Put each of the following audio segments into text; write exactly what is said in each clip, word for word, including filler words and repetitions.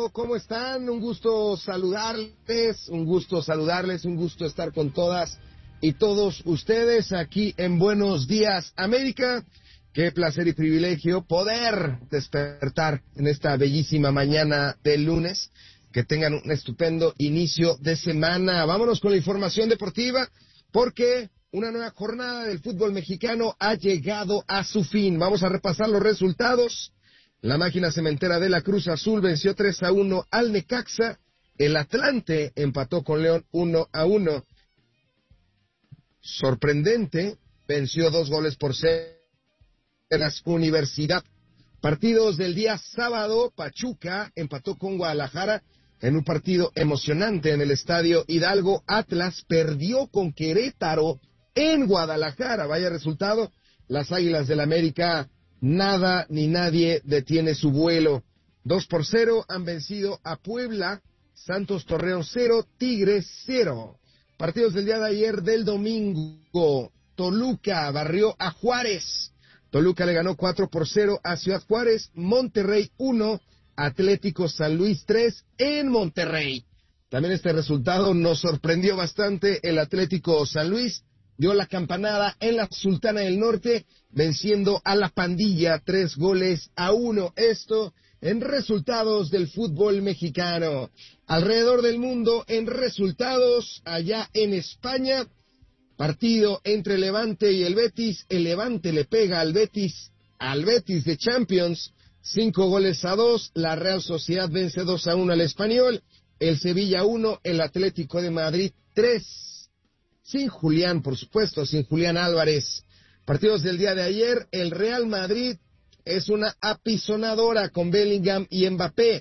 auditorio, ¿cómo están? Un gusto saludarles, un gusto saludarles, un gusto estar con todas y todos ustedes aquí en Buenos Días América. Qué placer y privilegio poder despertar en esta bellísima mañana de lunes. Que tengan un estupendo inicio de semana. Vámonos con la información deportiva porque una nueva jornada del fútbol mexicano ha llegado a su fin. Vamos a repasar los resultados. La máquina cementera de la Cruz Azul venció tres a uno al Necaxa. El Atlante empató con León uno a uno. Sorprendente, venció dos goles por cero Universidad. Partidos del día sábado, Pachuca empató con Guadalajara en un partido emocionante en el Estadio Hidalgo. Atlas perdió con Querétaro en Guadalajara. Vaya resultado. Las Águilas del América, nada ni nadie detiene su vuelo. Dos por cero han vencido a Puebla. Santos Torreón cero, Tigres cero. Partidos del día de ayer del domingo. Toluca barrió a Juárez. Toluca le ganó cuatro por cero a Ciudad Juárez. Monterrey uno, Atlético San Luis tres en Monterrey. También este resultado nos sorprendió bastante. El Atlético San Luis dio la campanada en la Sultana del Norte, venciendo a la Pandilla tres goles a uno. Esto en resultados del fútbol mexicano. Alrededor del mundo en resultados, allá en España, partido entre Levante y el Betis. El Levante le pega al Betis, al Betis de Champions, cinco goles a dos. La Real Sociedad vence dos a uno al Español. El Sevilla uno, el Atlético de Madrid tres. Sin Julián, por supuesto, sin Julián Álvarez. Partidos del día de ayer, el Real Madrid es una apisonadora con Bellingham y Mbappé.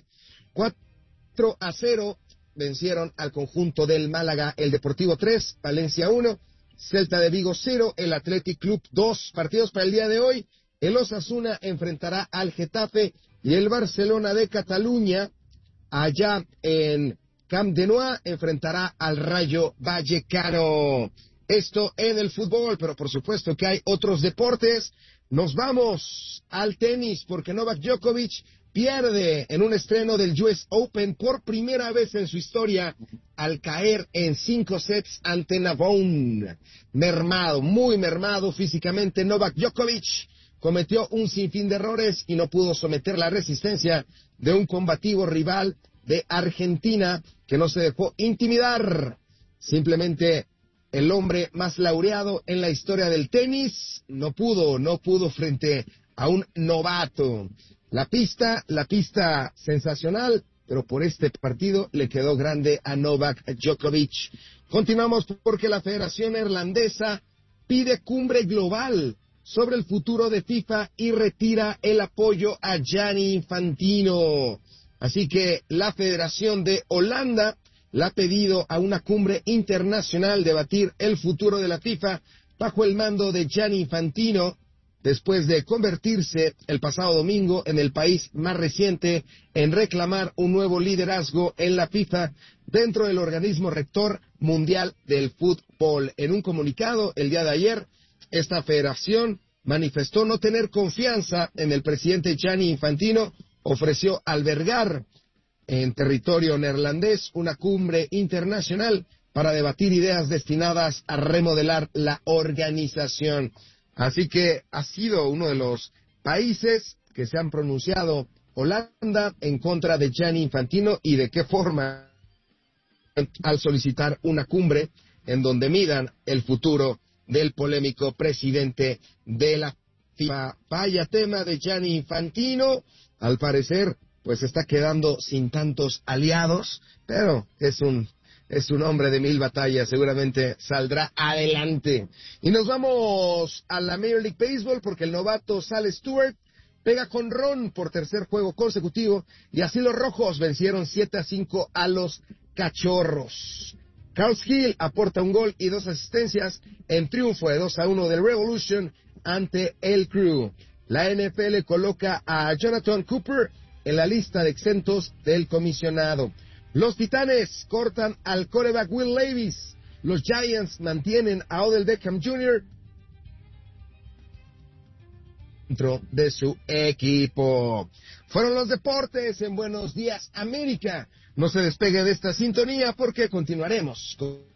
cuatro a cero vencieron al conjunto del Málaga. El Deportivo tres, Valencia uno, Celta de Vigo cero, el Athletic Club dos. Partidos para el día de hoy, el Osasuna enfrentará al Getafe y el Barcelona de Cataluña, allá en Camp de Nou, enfrentará al Rayo Vallecano. Esto en el fútbol, pero por supuesto que hay otros deportes. Nos vamos al tenis porque Novak Djokovic pierde en un estreno del U S Open por primera vez en su historia al caer en cinco sets ante Navone. Mermado, muy mermado físicamente, Novak Djokovic cometió un sinfín de errores y no pudo someter la resistencia de un combativo rival de Argentina que no se dejó intimidar. Simplemente el hombre más laureado en la historia del tenis no pudo, no pudo frente a un novato. La pista, la pista sensacional, pero por este partido le quedó grande a Novak Djokovic. Continuamos porque la Federación Neerlandesa pide cumbre global sobre el futuro de FIFA y retira el apoyo a Gianni Infantino. Así que la Federación de Holanda le ha pedido a una cumbre internacional debatir el futuro de la FIFA bajo el mando de Gianni Infantino, después de convertirse el pasado domingo en el país más reciente en reclamar un nuevo liderazgo en la FIFA dentro del organismo rector mundial del fútbol. En un comunicado el día de ayer, esta federación manifestó no tener confianza en el presidente Gianni Infantino. Ofreció albergar en territorio neerlandés una cumbre internacional para debatir ideas destinadas a remodelar la organización. Así que ha sido uno de los países que se han pronunciado, Holanda, en contra de Gianni Infantino, y de qué forma, al solicitar una cumbre en donde midan el futuro del polémico presidente de la FIFA. Vaya tema de Gianni Infantino. Al parecer, pues está quedando sin tantos aliados, pero es un es un hombre de mil batallas, seguramente saldrá adelante. Y nos vamos a la Major League Baseball porque el novato Sal Stewart pega jonrón por tercer juego consecutivo y así los rojos vencieron siete a cinco a los Cachorros. Carl Hill aporta un gol y dos asistencias en triunfo de dos a uno del Revolution ante el Crew. La N F L coloca a Jonathan Cooper en la lista de exentos del comisionado. Los Titanes cortan al quarterback Will Levis. Los Giants mantienen a Odell Beckham junior dentro de su equipo. Fueron los deportes en Buenos Días América. No se despegue de esta sintonía porque continuaremos con